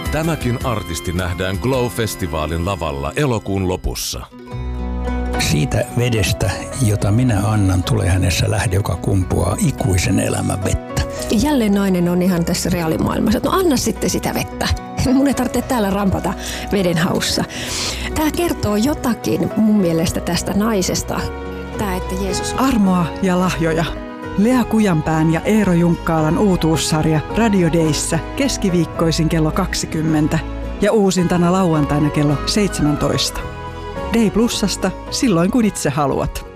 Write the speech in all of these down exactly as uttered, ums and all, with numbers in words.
Tämäkin artisti nähdään Glow-festivaalin lavalla elokuun lopussa. Siitä vedestä, jota minä annan, tulee hänessä lähde, joka kumpuaa ikuisen elämän vettä. Jälleen nainen on ihan tässä reaalimaailmassa. No anna sitten sitä vettä. Mun ei tarvitse täällä rampata veden haussa. Tämä kertoo jotakin mun mielestä tästä naisesta. Tämä, että Jeesus... Armoa ja lahjoja. Lea Kujanpään ja Eero Junkkaalan uutuussarja Radio Dayssä keskiviikkoisin kello kaksikymmentä ja uusintana lauantaina kello seitsemäntoista. Day Plusasta silloin kun itse haluat.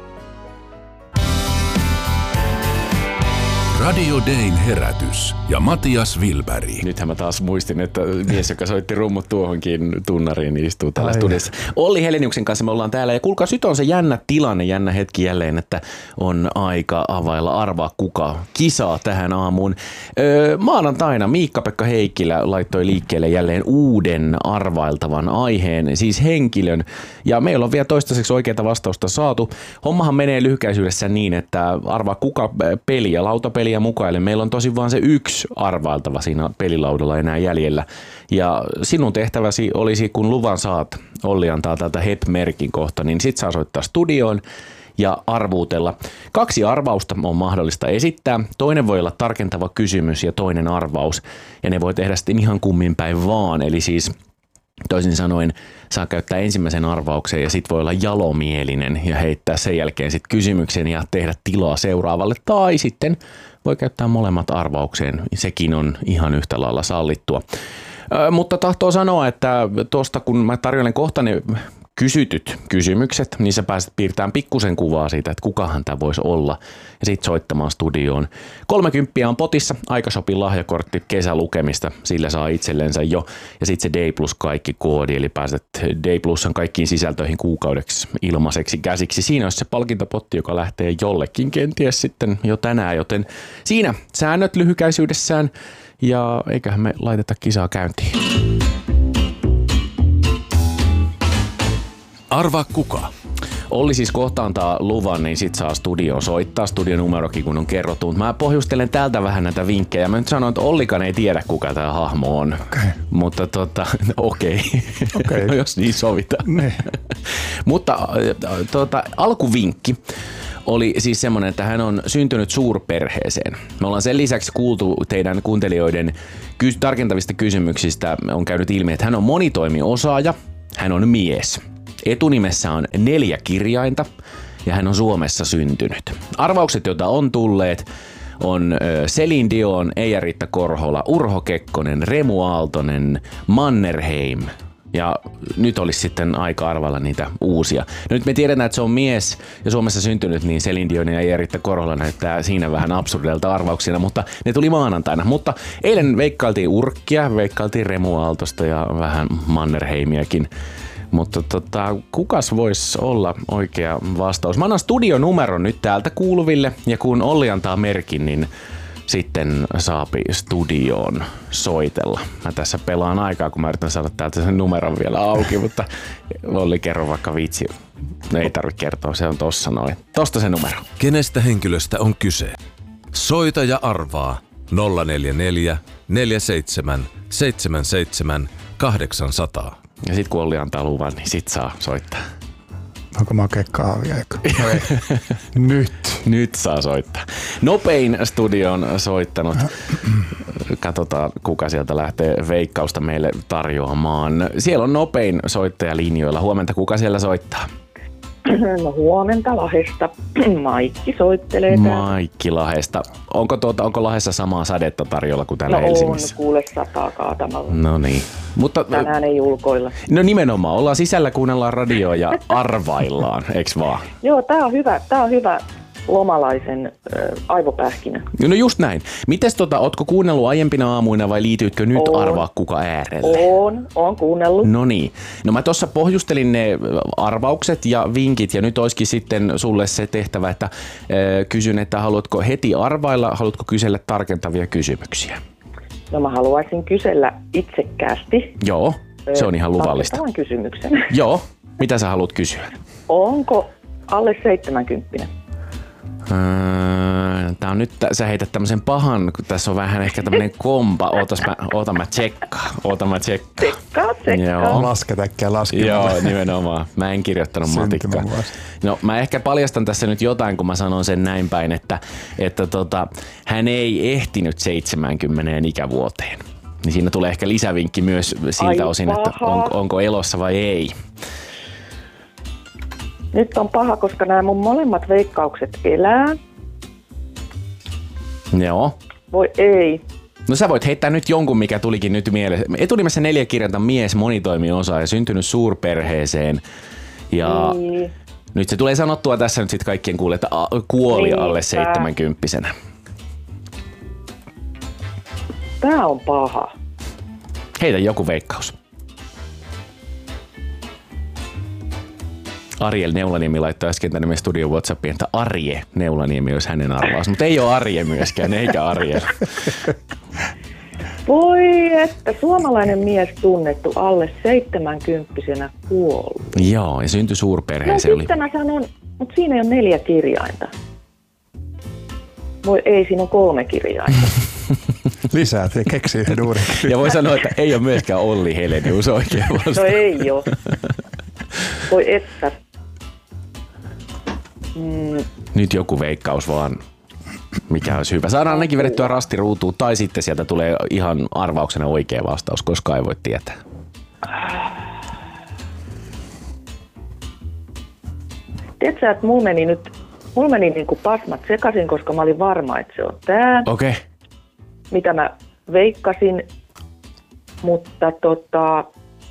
Radio Dayn herätys ja Matias Wilberg. Nythän mä taas muistin, että mies, joka soitti rummut tuohonkin tunnariin, niin istuu täällä studiossa. Olli Heleniuksen kanssa me ollaan täällä. Ja kuulkaa, nyt on se jännä tilanne, jännä hetki jälleen, että on aika availla Arvaa kuka kisaa tähän aamuun. Öö, maanantaina Miikka-Pekka Heikkilä laittoi liikkeelle jälleen uuden arvailtavan aiheen, siis henkilön. Ja meillä on vielä toistaiseksi oikeaa vastausta saatu. Hommahan menee lyhykäisyydessä niin, että Arvaa kuka peli ja lautapeli mukaille. Meillä on tosi vaan se yksi arvailtava siinä pelilaudalla enää jäljellä. Ja sinun tehtäväsi olisi, kun luvan saat, Olli antaa täältä H E P-merkin kohta, niin sit saa soittaa studioon ja arvuutella. Kaksi arvausta on mahdollista esittää. Toinen voi olla tarkentava kysymys ja toinen arvaus. Ja ne voi tehdä sitten ihan kummin päin vaan. Eli siis toisin sanoen saa käyttää ensimmäisen arvauksen ja sit voi olla jalomielinen ja heittää sen jälkeen sit kysymyksen ja tehdä tilaa seuraavalle. Tai sitten voi käyttää molemmat arvaukseen. Sekin on ihan yhtä lailla sallittua. Ö, mutta tahtoo sanoa, että tuosta kun mä tarjoilen kohta ne kysytyt kysymykset, niin sä pääset piirtämään pikkusen kuvaa siitä, että kukahan tämä voisi olla ja sitten soittamaan studioon. Kolmekymppiä on potissa, aika sopii lahjakortti kesälukemista, sillä saa itsellensä jo. Ja sitten se Day Plus kaikki koodi, eli pääset Day Plusan kaikkiin sisältöihin kuukaudeksi ilmaiseksi käsiksi. Siinä on se palkintopotti, joka lähtee jollekin kenties sitten jo tänään, joten siinä säännöt lyhykäisyydessään ja eiköhän me laiteta kisaa käyntiin. Arvaa kuka? Olli siis kohta antaa luvan, niin sit saa studioon soittaa. Studionumerokin kun on kerrottu. Mä pohjustelen täältä vähän näitä vinkkejä. Mä nyt sanon, että Ollikaan ei tiedä kuka tää hahmo on. Okay. Mutta tota, okei. Okay. Okay. No, jos niin sovitaan. Ne. Mutta tota, alkuvinkki oli siis semmoinen, että hän on syntynyt suurperheeseen. Me ollaan sen lisäksi kuultu teidän kuuntelijoiden ky- tarkentavista kysymyksistä. On käynyt ilmi, että hän on monitoimiosaaja. Hän on mies. Etunimessä on neljä kirjainta ja hän on Suomessa syntynyt. Arvaukset, joita on tulleet, on Celine Dion, Eija-Riitta Korhola, Urho Kekkonen, Remu Aaltonen, Mannerheim. Ja nyt olisi sitten aika arvailla niitä uusia. No nyt me tiedetään, että se on mies ja Suomessa syntynyt, niin Celine Dion ja Eija-Riitta Korhola näyttää siinä vähän absurdelta arvauksina, mutta ne tuli maanantaina. Mutta eilen veikkailtiin Urkkia, veikkailtiin Remu Aaltosta ja vähän Mannerheimiakin. Mutta tota, kukas voisi olla oikea vastaus? Mä annan studionumeron nyt täältä kuuluville ja kun Olli antaa merkin, niin sitten saapi studioon soitella. Mä tässä pelaan aikaa, kun mä yritän saada täältä sen numeron vielä auki, mutta Olli kerro vaikka vitsi. No ei tarvitse kertoa, se on tossa noin. Tosta se numero. Kenestä henkilöstä on kyse? Soita ja arvaa nolla neljä neljä, neljä seitsemän, seitsemän seitsemän, kahdeksan nolla nolla. Ja sit kun Olli antaa luvan, niin sit saa soittaa. Onko makea kahvia? No ei. Nyt. Nyt saa soittaa. Nopein studio on soittanut. Katsotaan, kuka sieltä lähtee veikkausta meille tarjoamaan. Siellä on nopein soittaja linjoilla. Huomenta, kuka siellä soittaa? No huomenta Lahdesta. Maikki soittelee täällä. Maikki Lahdesta. Onko, tuota, onko Lahdessa samaa sadetta tarjolla kuin täällä no Helsingissä? No on, kuule sataa kaatamalla. No niin. Mutta, tänään ei ulkoilla. No nimenomaan, ollaan sisällä, kuunnellaan radioa ja arvaillaan, eiks vaan? Joo, tää on hyvä, tää on hyvä lomalaisen äh, aivopähkinä. No just näin. Mites tota, ootko kuunnellut aiempina aamuina vai liityitkö nyt on. Arvaa kuka äärelle? On, on kuunnellut. No niin. No mä tuossa pohjustelin ne arvaukset ja vinkit ja nyt olisikin sitten sulle se tehtävä, että äh, kysyn, että haluatko heti arvailla, haluatko kysellä tarkentavia kysymyksiä? No mä haluaisin kysellä itsekkäästi. Joo, se on ihan luvallista. Tarkentavan kysymyksen. Joo, mitä sä haluat kysyä? Onko alle seitsemänkymppinen? Öö, Tää on nyt, sä heität tämmösen pahan, kun tässä on vähän ehkä tämmönen kompa. Ootas mä, oota mä tsekkaan. Oota mä tsekkaan. Tsekkaa, tsekkaa. Joo. Lasketäkkiä laskemaan. Joo, nimenomaan. Mä en kirjoittanut matikkaa. No mä ehkä paljastan tässä nyt jotain, kun mä sanon sen näin päin, että, että tota, hän ei ehtinyt seitsemäänkymmeneen ikävuoteen. Niin siinä tulee ehkä lisävinkki myös siltä Ai osin, että on, onko elossa vai ei. Nyt on paha, koska nämä mun molemmat veikkaukset elää. Joo. Voi ei. No sä voit heittää nyt jonkun, mikä tulikin nyt mieleen. Etunimessä neljäkirjainta mies, monitoimiosaaja, syntynyt suurperheeseen. Ja Niin. nyt se tulee sanottua tässä nyt sitten kaikkien kuulle, että kuoli Niinpä. alle seitsemänkymppisenä. Tää on paha. Heitä joku veikkaus. Ariel Neulaniemi laittoi äsken tänne meidän studio WhatsAppiin, että Arje Neulaniemi olisi hänen arvaus, mutta ei ole Arje myöskään, eikä Ariel. Voi että, suomalainen mies tunnettu alle seitsemänkymppisenä kuollut. Joo, ja syntyi No suurperheeseen. sitten mä sanon, mutta siinä ei ole neljä kirjainta. Voi ei, siinä on kolme kirjainta. Lisää, te keksii yhden uuden. Ja voi sanoa, että ei ole myöskään Olli Helenius oikein vastaus. No ei oo. Voi että. Mm, Nyt joku veikkaus vaan, mikä olisi hyvä. Saadaan ainakin vedettyä rasti ruutuun, tai sitten sieltä tulee ihan arvauksena oikea vastaus, koska ei voi tietää. tiedätkö, että mulla meni nyt, mulla meni niinku pasmat sekaisin, koska mä olin varma, että se on tää, Okei. Okay. mitä mä veikkasin, mutta tota,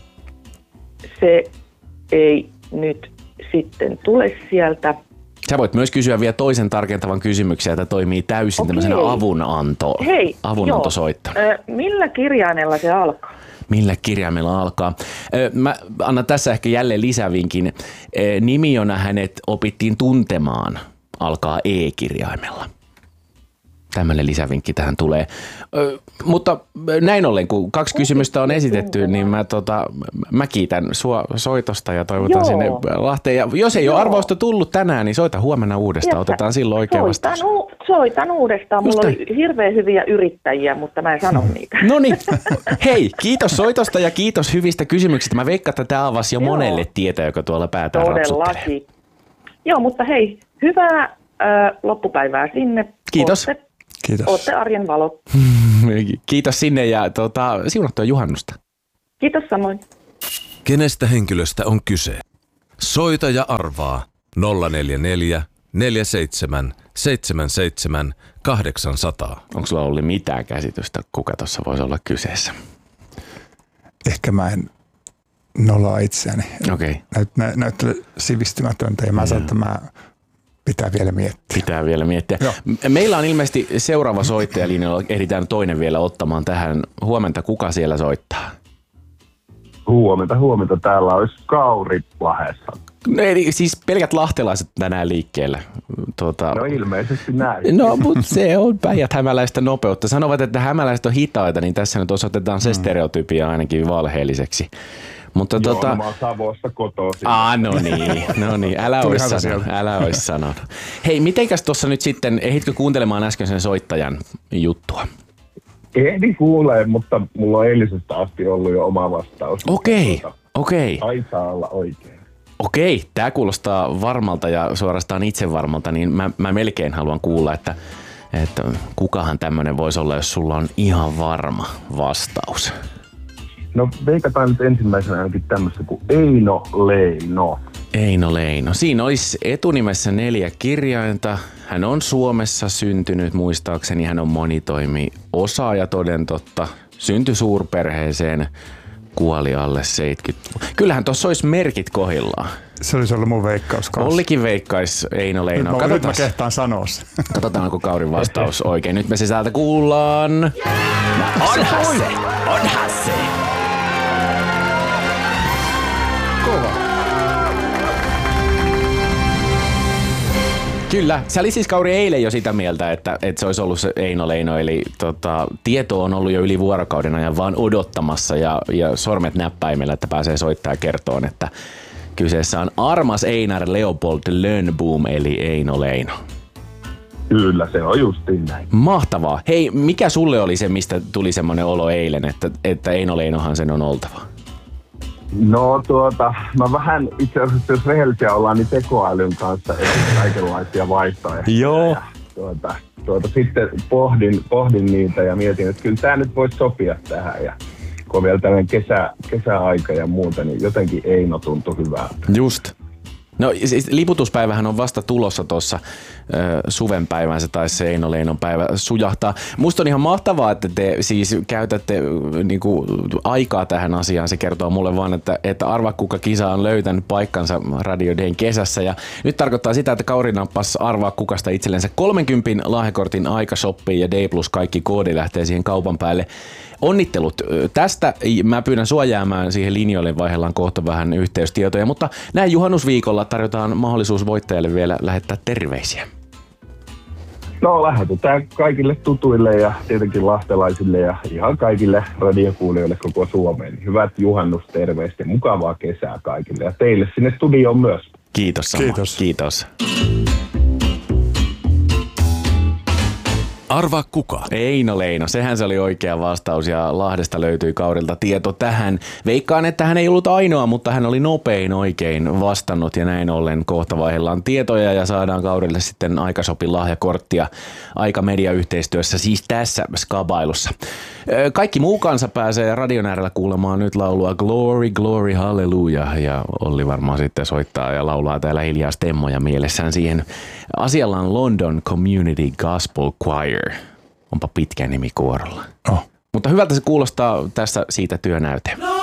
se ei nyt sitten tule sieltä. Sä voit myös kysyä vielä toisen tarkentavan kysymyksen, että toimii täysin Okei. tämmöisenä avunanto, Hei, avunantosoitto. Ö, millä kirjaimella se alkaa? Millä kirjaimella alkaa? Ö, Mä annan tässä ehkä jälleen lisävinkin. Ö, Nimi, jona hänet opittiin tuntemaan, alkaa E-kirjaimella. Tämmöinen lisävinkki tähän tulee. Ö, mutta näin ollen, kun kaksi kysymystä on esitetty, niin mä, tota, mä kiitän sua soitosta ja toivotan Joo. sinne Lahteen. Ja jos ei Joo. ole arvausta tullut tänään, niin soita huomenna uudestaan. Tiedätkö, Otetaan silloin oikea vastaus. Soitan, u- soitan uudestaan. Just Mulla näin. oli hirveän hyviä yrittäjiä, mutta mä en sano niitä. No niin, hei, kiitos soitosta ja kiitos hyvistä kysymyksistä. Mä veikkaan, että tämä avasi jo Joo. monelle tietä, joka tuolla päätään rapsuttelee. Todellakin. Joo, mutta hei, hyvää äh, loppupäivää sinne. Kiitos. Ootte, Kiitos. ootte arjen valot. Kiitos sinne ja tota, siunattua juhannusta. Kiitos samoin. Kenestä henkilöstä on kyse? Soita ja arvaa nolla neljä neljä, neljä seitsemän, seitsemän seitsemän, kahdeksan nolla nolla. Onko sulla ollut mitään käsitystä, kuka tuossa voisi olla kyseessä? Ehkä mä en nollaa itseäni. Okei. Okay. Näyt, nä, näyttää sivistymätöntä ja mä sanon, että mä pitää vielä miettiä. Pitää vielä miettiä. Joo. Meillä on ilmeisesti seuraava soittajalinjalla, ehditään toinen vielä ottamaan tähän. Huomenta, kuka siellä soittaa? Huomenta, huomenta. Täällä olisi Kauri Lahdessa. No, eli siis pelkät lahtelaiset tänään liikkeellä. Tuota, No ilmeisesti näin. no, mutta se on Päijät-hämäläistä nopeutta. Sanovat, että hämäläiset on hitaita, niin tässä nyt osoitetaan se stereotypia ainakin valheelliseksi. Mutta Joo, tota... no mä oon Savosta kotoisin. Ah, no niin, no niin, älä Tuli ois ihan sanonut, sieltä. älä ois sanonut. Hei, mitenkäs tuossa nyt sitten, ehditkö kuuntelemaan äsken sen soittajan juttua? Ehdin kuulee, mutta mulla on eilisestä asti ollut jo oma vastaus. Okei, Tuota, okei, Taitaa olla oikein. okei. Tää kuulostaa varmalta ja suorastaan itsevarmalta, niin mä, mä melkein haluan kuulla, että, että kukahan tämmönen voisi olla, jos sulla on ihan varma vastaus. No veikataan nyt ensimmäisenä ainakin tämmöistä kuin Eino Leino. Eino Leino. Siinä olisi etunimessä neljä kirjainta. Hän on Suomessa syntynyt, muistaakseni hän on monitoimi osaaja toden totta. Syntyi suurperheeseen, kuoli alle seitsemänkymmentä. Kyllähän tuossa olisi merkit kohdillaan. Se olisi ollut mun veikkaus kanssa. Ollikin veikkaisi Eino Leino. Nyt mä, nyt mä Katsotaan, kehtaan sanoa se. katsotaan, onko Kaurin vastaus oikein. Nyt me se täältä kuullaan. No, onhan se, onhan se. Kyllä. Sä oli siis Kauri eilen jo sitä mieltä, että, että se olisi ollut se Eino Leino. Eli tota, tieto on ollut jo yli vuorokauden ajan vaan odottamassa ja, ja sormet näppäimellä, että pääsee soittamaan ja kertoon, että kyseessä on armas Einar Leopold Lönnboom eli Eino Leino. Kyllä, se on justiin näin. Mahtavaa. Hei, mikä sulle oli se, mistä tuli semmoinen olo eilen, että, että Eino Leinohan sen on oltava? No tuota, mä vähän itse asiassa, jos rehellisiä ollaan, niin tekoälyn kanssa etin kaikenlaisia vaihtoehtoja. Joo. Ja, tuota, tuota, sitten pohdin, pohdin niitä ja mietin, että kyllä tää nyt voisi sopia tähän. Ja kun on vielä tämmöinen kesä, kesäaika ja muuta, niin jotenkin Eino tuntui hyvältä. Just. No siis liputuspäivähän on vasta tulossa tuossa suvenpäivään, se taisi se Eino Leinon päivä sujahtaa. Musta on ihan mahtavaa, että te siis käytätte niinku aikaa tähän asiaan. Se kertoo mulle vaan, että, että arva kuka kisa on löytänyt paikkansa Radio Dayn kesässä. Ja nyt tarkoittaa sitä, että Kauri nappasi arvaa kukasta itsellensä kolmenkympin lahjakortin aikashoppiin ja Day Plus kaikki koodi lähtee siihen kaupan päälle. Onnittelut tästä. Mä pyydän sua jäämään siihen linjoille, vaihellaan kohta vähän yhteystietoja, mutta näin juhannusviikolla tarjotaan mahdollisuus voittajalle vielä lähettää terveisiä. No lähetetään kaikille tutuille ja tietenkin lahtelaisille ja ihan kaikille radiokuulijoille koko Suomeen. Hyvät juhannusterveiset ja mukavaa kesää kaikille ja teille sinne studioon myös. Kiitos sama. Kiitos. Kiitos. Arvaa kuka? Eino Leino, sehän se oli oikea vastaus ja Lahdesta löytyi Kaurilta tieto tähän. Veikkaan, että hän ei ollut ainoa, mutta hän oli nopein oikein vastannut ja näin ollen kohta vaihdellaan tietoja ja saadaan Kaurille sitten aikasopin lahjakorttia Aika-media-yhteistyössä, siis tässä skabailussa. Kaikki muu kansa pääsee radion äärellä kuulemaan nyt laulua Glory, Glory, Hallelujah ja Olli varmaan sitten soittaa ja laulaa täällä hiljaa stemmoja mielessään siihen. Asialla on London Community Gospel Choir. Onpa pitkä nimi kuorolla. Oh. Mutta hyvältä se kuulostaa tässä siitä työnäyte.